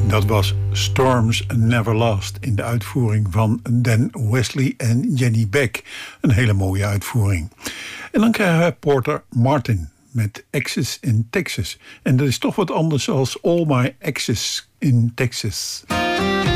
Dat was Storms Never Last in de uitvoering van Dan Wesley en Jenny Beck. Een hele mooie uitvoering. En dan krijgen we Porter Martin met Exes in Texas. En dat is toch wat anders dan All My Exes in Texas.